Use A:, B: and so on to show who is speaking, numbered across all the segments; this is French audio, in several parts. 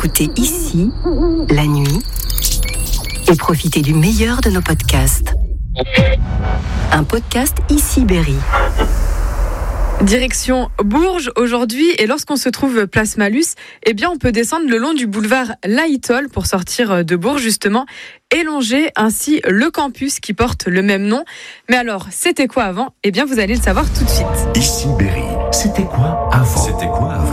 A: écoutez ici, la nuit, et profitez du meilleur de nos podcasts. Un podcast Ici Berry.
B: Direction Bourges aujourd'hui, et lorsqu'on se trouve place Malus, eh bien on peut descendre le long du boulevard Laïtol pour sortir de Bourges justement et longer ainsi le campus qui porte le même nom. Mais alors, c'était quoi avant ? Eh bien vous allez le savoir tout de suite.
C: Ici Berry, c'était quoi avant ?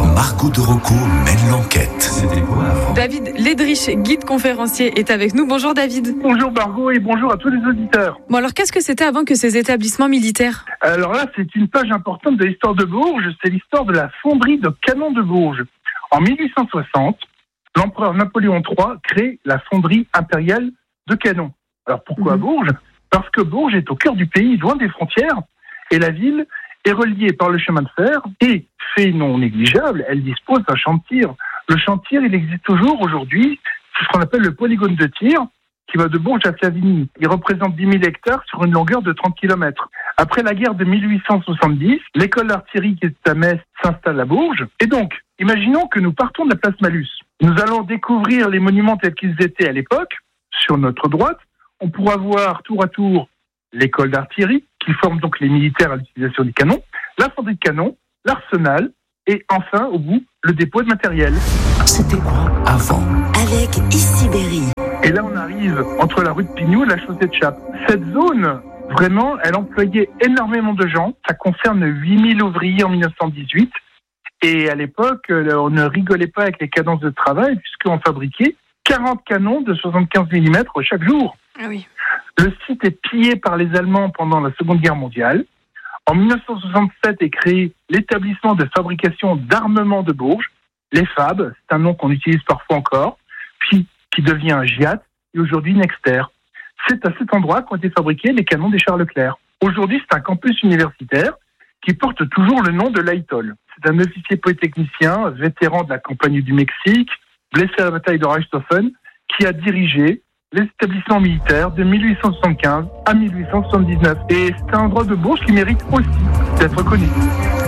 C: Margot de Rocco mène l'enquête. C'était quoi avant ?
B: David Ledrich, guide conférencier, est avec nous. Bonjour David.
D: Bonjour Margot et bonjour à tous les auditeurs.
B: Bon alors qu'est-ce que c'était avant que ces établissements militaires ?
D: Alors là, c'est une page importante de l'histoire de Bourges, c'est l'histoire de la fonderie de canons de Bourges. En 1860, l'empereur Napoléon III crée la fonderie impériale de canons. Alors pourquoi Bourges ? Parce que Bourges est au cœur du pays, loin des frontières, et la ville est reliée par le chemin de fer, et, fait non négligeable, elle dispose d'un champ de tir. Le champ de tir, il existe toujours aujourd'hui, c'est ce qu'on appelle le polygone de tir, qui va de Bourges à Savigny. Il représente 10 000 hectares sur une longueur de 30 km. Après la guerre de 1870, l'école d'artillerie qui est à Metz s'installe à Bourges. Et donc, imaginons que nous partons de la place Malus. Nous allons découvrir les monuments tels qu'ils étaient à l'époque. Sur notre droite, on pourra voir tour à tour l'école d'artillerie, qui forme donc les militaires à l'utilisation des canons, la fonderie de canons, l'arsenal, et enfin, au bout, le dépôt de matériel.
C: C'était quoi avant ?
A: Avec Ici Berry.
D: Et là, on arrive entre la rue de Pignou et la chaussée de Chappe. Cette zone, vraiment, elle employait énormément de gens. Ça concerne 8000 ouvriers en 1918. Et à l'époque, on ne rigolait pas avec les cadences de travail, puisqu'on fabriquait 40 canons de 75 mm chaque jour.
B: Ah oui.
D: Le site est pillé par les Allemands pendant la Seconde Guerre mondiale. En 1967 est créé l'établissement de fabrication d'armement de Bourges, les FAB, c'est un nom qu'on utilise parfois encore, puis qui devient un GIAT et aujourd'hui Nexter. C'est à cet endroit qu'ont été fabriqués les canons des Charles Leclerc. Aujourd'hui, c'est un campus universitaire qui porte toujours le nom de Laïtol. C'est un officier polytechnicien, vétéran de la Compagnie du Mexique, blessé à la bataille de Reichshoffen, qui a dirigé les établissements militaires de 1875 à 1879. Et c'est un endroit de Bourges qui mérite aussi d'être connu.